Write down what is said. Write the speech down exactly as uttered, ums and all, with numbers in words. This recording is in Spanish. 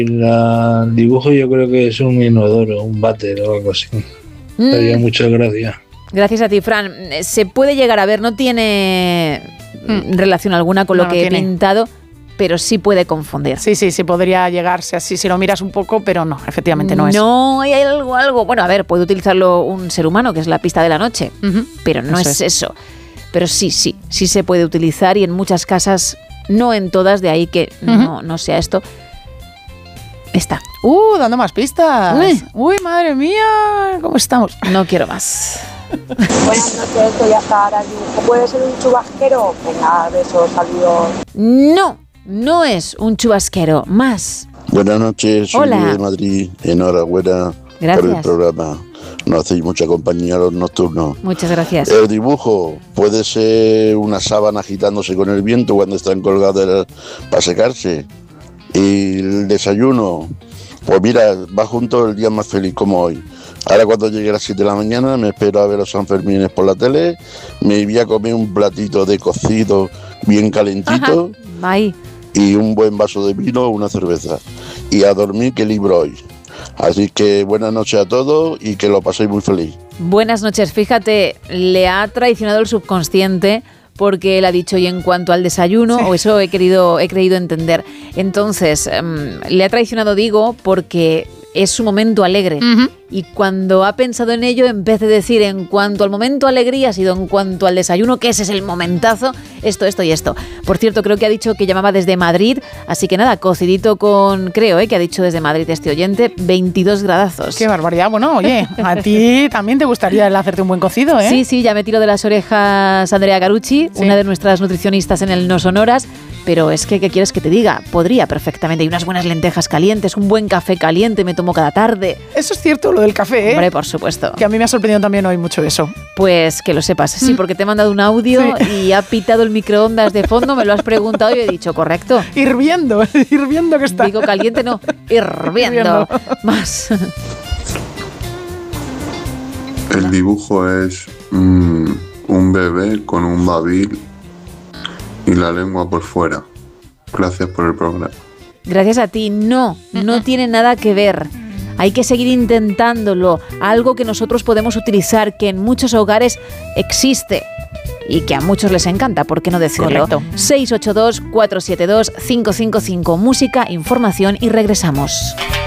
La, el dibujo yo creo que es un inodoro, un váter o algo así. Mm. Daría muchas gracias. Gracias a ti, Fran. Se puede llegar a ver, no tiene mm. relación alguna con no, lo que no he tiene. pintado, pero sí puede confundir. Sí, sí, sí podría llegarse así si lo miras un poco, pero no, efectivamente no es. No, hay algo, algo. Bueno, a ver, puede utilizarlo un ser humano, que es la pista de la noche, uh-huh. pero no eso es, es eso. Pero sí, sí, sí se puede utilizar y en muchas casas, no en todas, de ahí que uh-huh. no, no sea esto. Está. Uh, dando más pistas. Uy. Uy, madre mía, ¿cómo estamos? No quiero más. Buenas noches, soy Azahara. ¿Puede ser un chubasquero? Venga, besos, saludos. No, no es un chubasquero, más. Buenas noches, soy Hola. de Madrid. Enhorabuena gracias. por el programa. Nos hacéis mucha compañía a los nocturnos. Muchas gracias. El dibujo puede ser una sábana agitándose con el viento cuando están colgadas para secarse. Y el desayuno, pues mira, va junto el día más feliz como hoy. Ahora cuando llegue a las siete de la mañana me espero a ver los Sanfermines por la tele, me voy a comer un platito de cocido bien calentito. Ajá. Ahí. Y un buen vaso de vino o una cerveza. Y a dormir, que libro hoy. Así que buenas noches a todos y que lo paséis muy feliz. Buenas noches. Fíjate, le ha traicionado el subconsciente porque él ha dicho y en cuanto al desayuno, sí. o eso he querido, he creído entender. Entonces, um, le ha traicionado, digo, porque es su momento alegre. Uh-huh. Y cuando ha pensado en ello, en vez de decir en cuanto al momento alegría, ha sido en cuanto al desayuno, que ese es el momentazo, esto, esto y esto. Por cierto, creo que ha dicho que llamaba desde Madrid, así que nada, cocidito con, creo, ¿eh? que ha dicho desde Madrid este oyente, veintidós gradazos. ¡Qué barbaridad! Bueno, oye, a ti también te gustaría el hacerte un buen cocido, ¿eh? Sí, sí, ya me tiro de las orejas Andrea Carucci, sí. una de nuestras nutricionistas en el No Sonoras, pero es que, ¿qué quieres que te diga? Podría perfectamente. Hay unas buenas lentejas calientes, un buen café caliente, me tomo cada tarde. Eso es cierto, lo del café, ¿eh? Hombre, por supuesto. Que a mí me ha sorprendido también hoy mucho eso. Pues que lo sepas, sí, porque te he mandado un audio sí. y ha pitado el microondas de fondo, me lo has preguntado y he dicho, correcto. Hirviendo, hirviendo que está. Digo caliente, no, hirviendo. hirviendo. Más. El dibujo es mm, un bebé con un babil y la lengua por fuera. Gracias por el programa. Gracias a ti. No, no tiene nada que ver. Hay que seguir intentándolo. Algo que nosotros podemos utilizar, que en muchos hogares existe y que a muchos les encanta, ¿por qué no decirlo? Correcto. seis ocho dos, cuatro siete dos, cinco cinco cinco. Música, información y regresamos.